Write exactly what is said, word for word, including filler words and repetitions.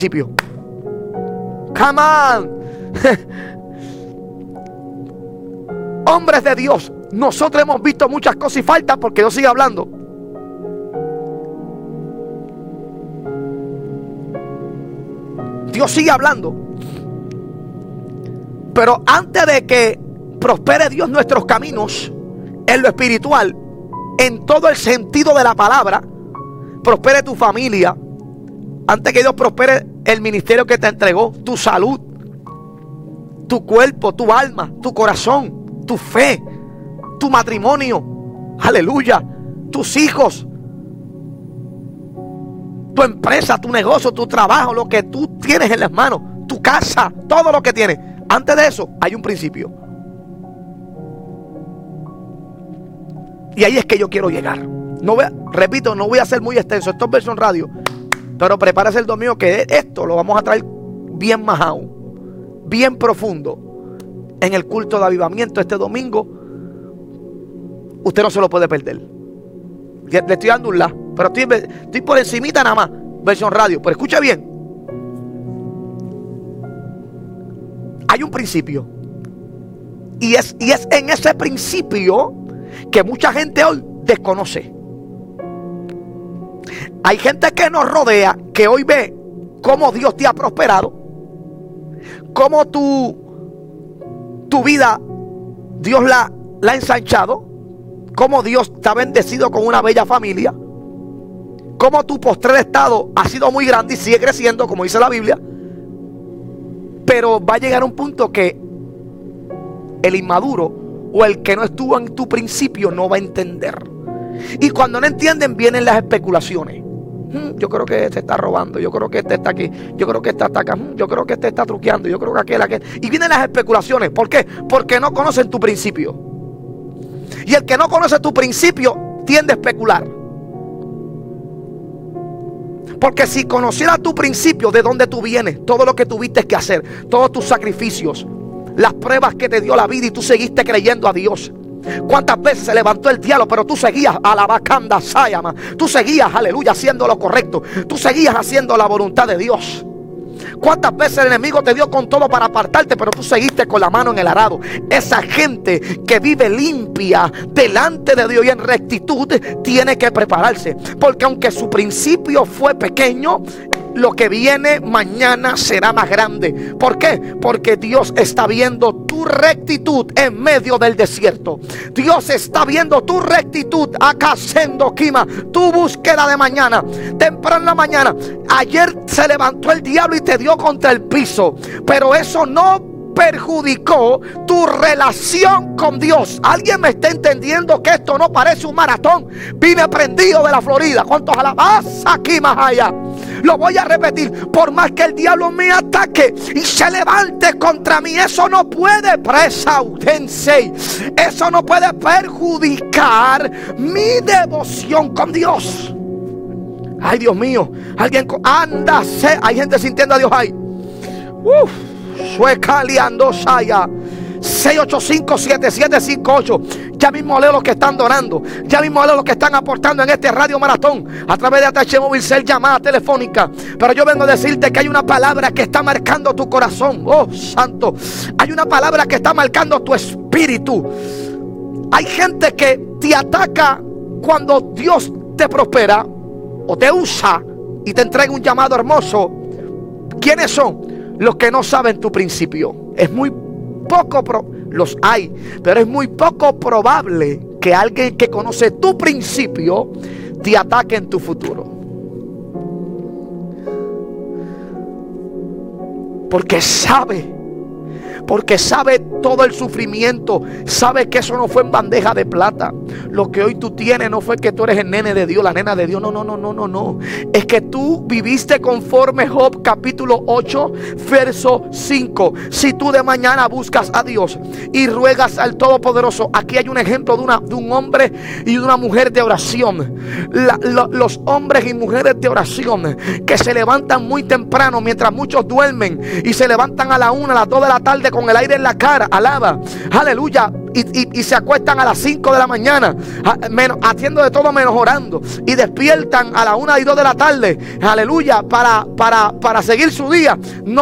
principio. Come on. Hombres de Dios, nosotros hemos visto muchas cosas y faltan porque Dios sigue hablando. Dios sigue hablando. Pero antes de que prospere Dios nuestros caminos en lo espiritual, en todo el sentido de la palabra, prospere tu familia, antes que Dios prospere el ministerio que te entregó, tu salud, tu cuerpo, tu alma, tu corazón, tu fe, tu matrimonio, aleluya, tus hijos, tu empresa, tu negocio, tu trabajo, lo que tú tienes en las manos, tu casa, todo lo que tienes. Antes de eso hay un principio. Y ahí es que yo quiero llegar. No voy a, repito, no voy a ser muy extenso. Esto es versión radio. Pero prepárese el domingo que esto lo vamos a traer bien majado, bien profundo. En el culto de avivamiento este domingo. Usted no se lo puede perder. Le estoy dando un la. Pero estoy, estoy por encimita nada más. Versión radio. Pero escuche bien. Hay un principio. Y es, y es en ese principio que mucha gente hoy desconoce. Hay gente que nos rodea, que hoy ve cómo Dios te ha prosperado, cómo tu, tu vida Dios la, la ha ensanchado, cómo Dios te ha bendecido con una bella familia, cómo tu postrer estado ha sido muy grande y sigue creciendo, como dice la Biblia. Pero va a llegar un punto que el inmaduro o el que no estuvo en tu principio no va a entender. Y cuando no entienden, vienen las especulaciones. Hmm, yo creo que este está robando, yo creo que este está aquí, yo creo que este está acá, hmm, yo creo que este está truqueando, yo creo que aquel, aquel. Y vienen las especulaciones. ¿Por qué? Porque no conocen tu principio. Y el que no conoce tu principio tiende a especular. Porque si conociera tu principio, de dónde tú vienes, todo lo que tuviste que hacer, todos tus sacrificios, las pruebas que te dio la vida y tú seguiste creyendo a Dios. Cuántas veces se levantó el diablo, pero tú seguías a la bacanda sayama. Tú seguías, aleluya, haciendo lo correcto. Tú seguías haciendo la voluntad de Dios. Cuántas veces el enemigo te dio con todo para apartarte, pero tú seguiste con la mano en el arado. Esa gente que vive limpia delante de Dios y en rectitud tiene que prepararse, porque aunque su principio fue pequeño, lo que viene mañana será más grande. ¿Por qué? Porque Dios está viendo tu rectitud en medio del desierto. Dios está viendo tu rectitud acá haciendo Kima, tu búsqueda de mañana, temprano en la mañana. Ayer se levantó el diablo y te dio contra el piso, pero eso no perjudicó tu relación con Dios. ¿Alguien me está entendiendo que esto no parece un maratón? Vine prendido de la Florida. ¿Cuántos alabanzas aquí más allá? Lo voy a repetir. Por más que el diablo me ataque y se levante contra mí, eso no puede presaudense. Eso no puede perjudicar mi devoción con Dios. Ay, Dios mío. Alguien anda, se, hay gente sintiendo a Dios ahí. Uf. Suecaliando Saya seis ocho cinco, siete siete cinco ocho. Ya mismo leo los que están donando. Ya mismo leo los que están aportando en este radio maratón a través de A T H Móvil, Cel, llamada telefónica. Pero yo vengo a decirte que hay una palabra que está marcando tu corazón. Oh, santo. Hay una palabra que está marcando tu espíritu. Hay gente que te ataca cuando Dios te prospera o te usa y te entrega un llamado hermoso. ¿Quiénes son? Los que no saben tu principio. Es muy poco, pro, los hay, pero es muy poco probable que alguien que conoce tu principio te ataque en tu futuro. Porque sabe, porque sabe todo el sufrimiento, sabe que eso no fue en bandeja de plata. Lo que hoy tú tienes no fue que tú eres el nene de Dios, la nena de Dios. No, no, no, no, no, no. Es que tú viviste conforme Job capítulo ocho, verso cinco. Si tú de mañana buscas a Dios y ruegas al Todopoderoso. Aquí hay un ejemplo de, una, de un hombre y de una mujer de oración. La, lo, los hombres y mujeres de oración que se levantan muy temprano mientras muchos duermen y se levantan a la una, a las dos de la tarde con el aire en la cara. Alaba, aleluya, y, y, y se acuestan a las cinco de la mañana, a, menos, haciendo de todo menos orando, y despiertan a las una y dos de la tarde, aleluya, para, para, para seguir su día. No